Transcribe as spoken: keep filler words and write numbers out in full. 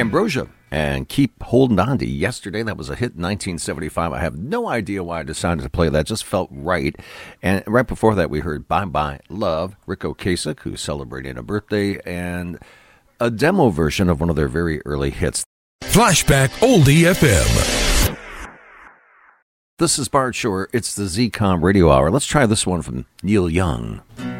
Ambrosia and Keep Holding On to Yesterday. That was a hit in nineteen seventy-five. I have no idea why I decided to play that. Just felt right. And right before that, we heard Bye Bye Love, Rick Ocasek, who's celebrating a birthday, and a demo version of one of their very early hits. Flashback Oldie F M. This is Bart Shore. It's the Z COM Radio Hour. Let's try this one from Neil Young.